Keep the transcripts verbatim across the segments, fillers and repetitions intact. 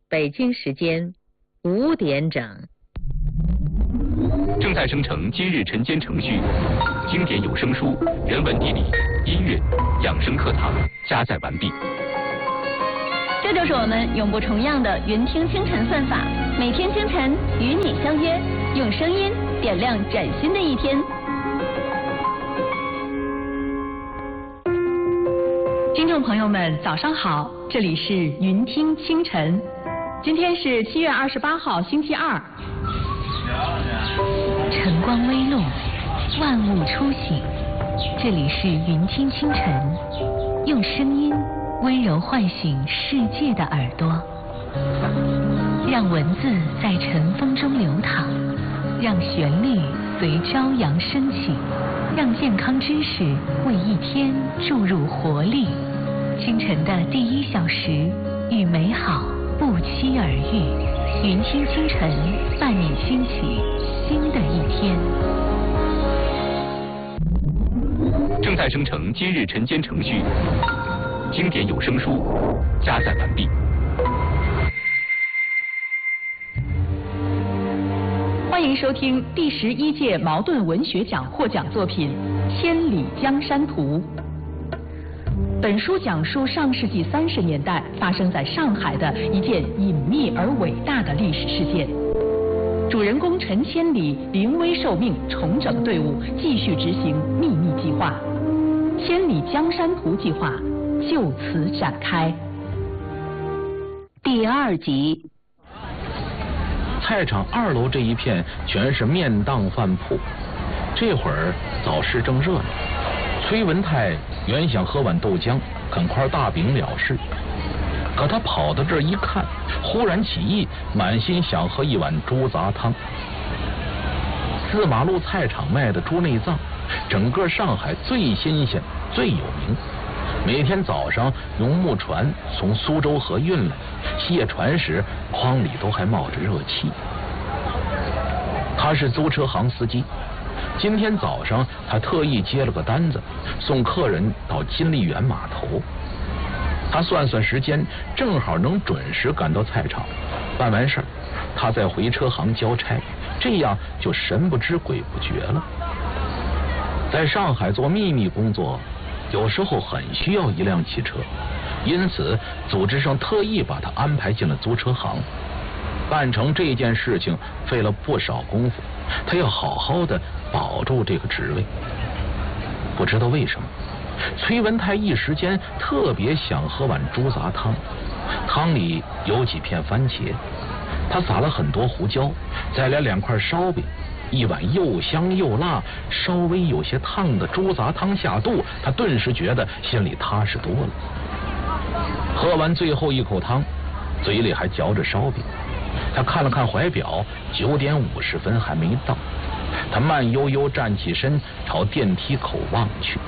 北京时间五点整。 正在生成今日晨间程序，经典有声书、人文地理、音乐、养生课堂加载完毕。 这就是我们永不重样的云听清晨算法，每天清晨与你相约，用声音点亮崭新的一天。听众朋友们，早上好，这里是云听清晨，今天是七月二十八号，星期二。 晨光微露，万物初醒，这里是云听清晨，用声音温柔唤醒世界的耳朵，让文字在晨风中流淌，让旋律随朝阳升起，让健康知识为一天注入活力。清晨的第一小时，与美好不期而遇，云听清晨伴你兴起新的一天。 正在生成今日晨间程序，经典有声书加载完毕。 欢迎收听第十一届茅盾文学奖获奖作品《千里江山图》。本书讲述上世纪三十年代发生在上海的一件隐秘而伟大的历史事件。主人公陈千里临危受命，重整队伍，继续执行秘密计划。千里江山图计划就此展开。 第二集。 菜场二楼这一片全是面档饭铺，这会儿早市正热闹。崔文泰原想喝碗豆浆，啃块大饼了事，可他跑到这儿一看，忽然起意，满心想喝一碗猪杂汤。四马路菜场卖的猪内脏，整个上海最新鲜最有名，每天早上用木船从苏州河运来，卸船时筐里都还冒着热气。他是租车行司机，今天早上他特意接了个单子，送客人到金利园码头。他算算时间，正好能准时赶到菜场。办完事儿，他再回车行交差，这样就神不知鬼不觉了。在上海做秘密工作，有时候很需要一辆汽车，因此组织上特意把他安排进了租车行。办成这件事情费了不少功夫，他要好好的保住这个职位。不知道为什么，崔文泰一时间特别想喝碗猪杂汤，汤里有几片番茄，他撒了很多胡椒，再来两块烧饼，一碗又香又辣稍微有些烫的猪杂汤下肚，他顿时觉得心里踏实多了。喝完最后一口汤，嘴里还嚼着烧饼，他看了看怀表，九点五十分还没到。他慢悠悠站起身，朝电梯口望去。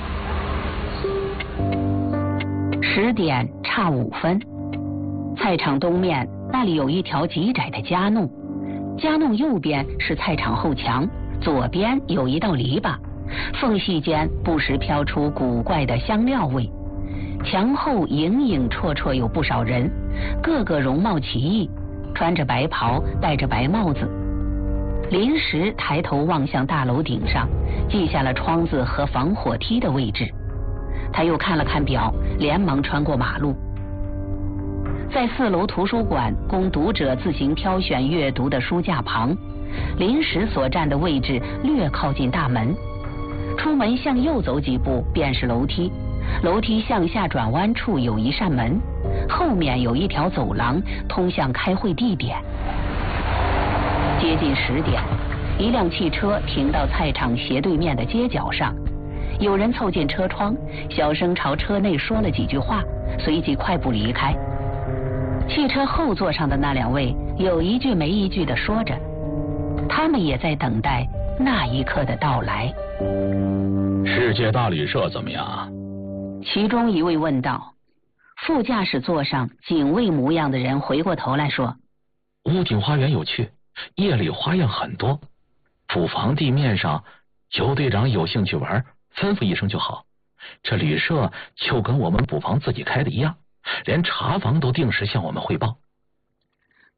十点差五分，菜场东面那里有一条极窄的夹弄，夹弄右边是菜场后墙，左边有一道篱笆，缝隙间不时飘出古怪的香料味。墙后影影绰绰有不少人，个个容貌奇异，穿着白袍，戴着白帽子。临时抬头望向大楼顶上，记下了窗子和防火梯的位置。他又看了看表，连忙穿过马路。在四楼图书馆供读者自行挑选阅读的书架旁，临时所站的位置略靠近大门。出门向右走几步便是楼梯，楼梯向下转弯处有一扇门，后面有一条走廊通向开会地点。接近十点，一辆汽车停到菜场斜对面的街角上，有人凑近车窗，小声朝车内说了几句话，随即快步离开。汽车后座上的那两位有一句没一句地说着，他们也在等待那一刻的到来。 世界大旅社怎么样？ 其中一位问道。副驾驶座上警卫模样的人回过头来说， 屋顶花园有趣，夜里花样很多，府房地面上，邱队长有兴趣玩，吩咐一声就好。这旅社就跟我们捕房自己开的一样，连茶房都定时向我们汇报。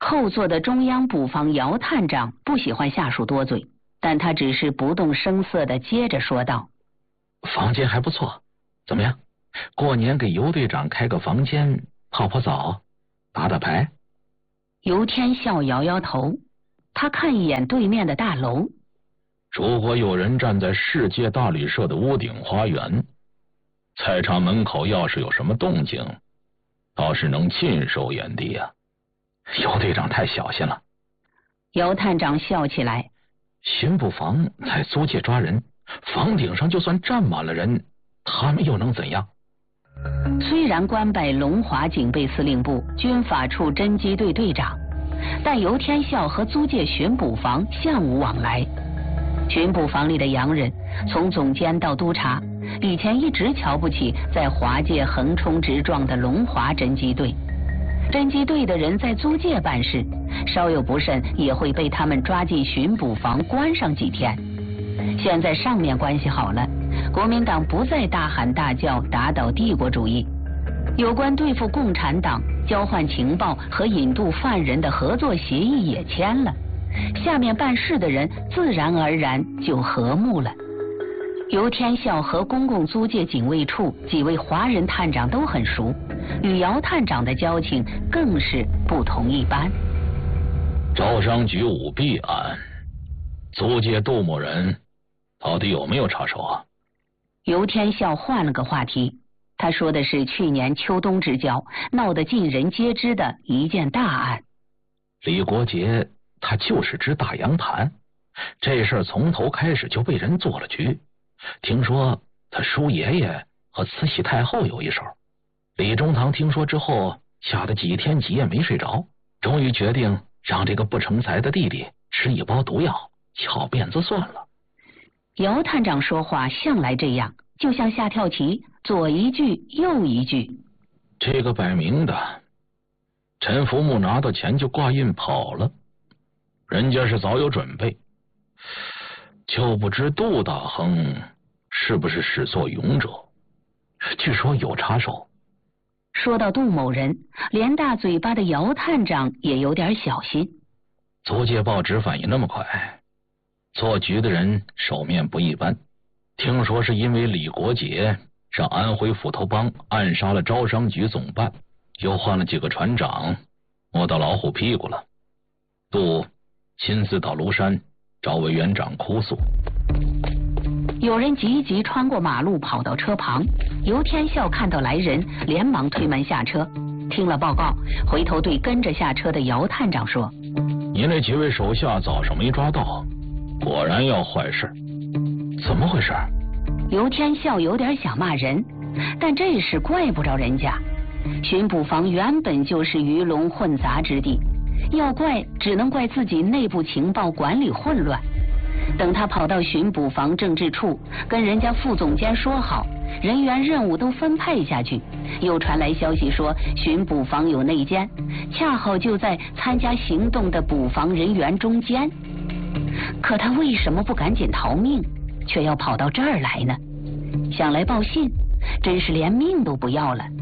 后座的中央捕房姚探长不喜欢下属多嘴，但他只是不动声色地接着说道： 房间还不错，怎么样？过年给尤队长开个房间，泡泡澡，打打牌？ 尤天笑摇摇头，他看一眼对面的大楼。 如果有人站在世界大旅社的屋顶花园，菜场门口要是有什么动静，倒是能尽收眼底啊。尤队长太小心了。 姚探长笑起来， 巡捕房在租界抓人，房顶上就算站满了人，他们又能怎样？ 虽然官拜龙华警备司令部军法处侦缉队队长，但尤天笑和租界巡捕房向无往来。巡捕房里的洋人，从总监到督察，以前一直瞧不起在华界横冲直撞的龙华侦缉队。侦缉队的人在租界办事，稍有不慎也会被他们抓进巡捕房关上几天。现在上面关系好了，国民党不再大喊大叫打倒帝国主义，有关对付共产党、交换情报和引渡犯人的合作协议也签了，下面办事的人自然而然就和睦了。尤天笑和公共租界警卫处几位华人探长都很熟，与姚探长的交情更是不同一般。 招商局舞弊案，租界杜某人到底有没有插手啊？ 尤天笑换了个话题，他说的是去年秋冬之交闹得尽人皆知的一件大案。 李国杰他就是只大洋盘，这事儿从头开始就被人做了局。听说他叔爷爷和慈禧太后有一手，李中堂听说之后，吓得几天几夜没睡着，终于决定让这个不成才的弟弟吃一包毒药，翘辫子算了。 姚探长说话向来这样，就像下跳棋，左一句右一句。 这个摆明的，陈福木拿到钱就挂印跑了，人家是早有准备，就不知杜大亨是不是始作俑者？据说有插手。 说到杜某人，连大嘴巴的姚探长也有点小心。 租界报纸反应那么快，做局的人手面不一般。听说是因为李国杰让安徽斧头帮暗杀了招商局总办，又换了几个船长，摸到老虎屁股了。杜亲自到庐山找委员长哭诉。 有人急急穿过马路跑到车旁，尤天笑看到来人，连忙推门下车，听了报告，回头对跟着下车的姚探长说： 你那几位手下早上没抓到，果然要坏事。怎么回事？ 尤天笑有点想骂人，但这事怪不着人家。巡捕房原本就是鱼龙混杂之地，要怪只能怪自己内部情报管理混乱。等他跑到巡捕房政治处，跟人家副总监说好，人员任务都分配下去，又传来消息说巡捕房有内奸，恰好就在参加行动的捕房人员中间。可他为什么不赶紧逃命，却要跑到这儿来呢？想来报信，真是连命都不要了。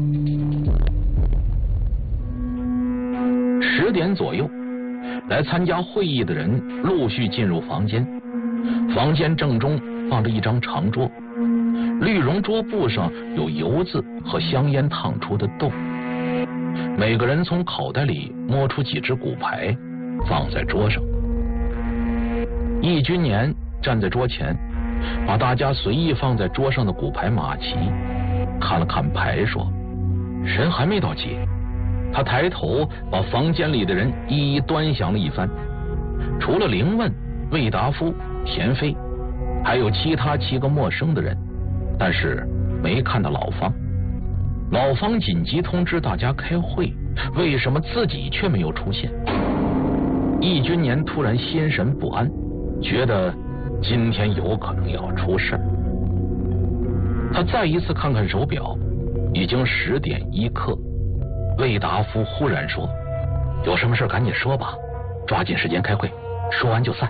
十点左右，来参加会议的人陆续进入房间。房间正中放着一张长桌，绿绒桌布上有油渍和香烟烫出的洞。每个人从口袋里摸出几只骨牌，放在桌上。易君年站在桌前，把大家随意放在桌上的骨牌码齐，看了看牌，说：人还没到齐。他抬头把房间里的人一一端详了一番，除了凌问、魏达夫、田飞，还有其他七个陌生的人，但是没看到老方。老方紧急通知大家开会，为什么自己却没有出现？易君年突然心神不安，觉得今天有可能要出事。他再一次看看手表，已经十点一刻。魏达夫忽然说：有什么事赶紧说吧，抓紧时间开会，说完就散。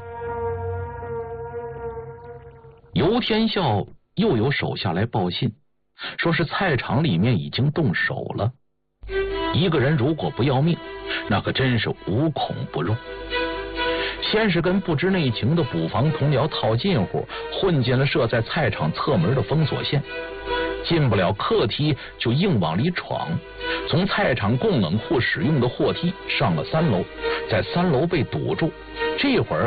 尤天笑又有手下来报信，说是菜场里面已经动手了。一个人如果不要命， 那可真是无孔不入。先是跟不知内情的捕房同僚套近乎，混进了设在菜场侧门的封锁线，进不了客梯就硬往里闯，从菜场供冷库使用的货梯上了三楼，在三楼被堵住，这会儿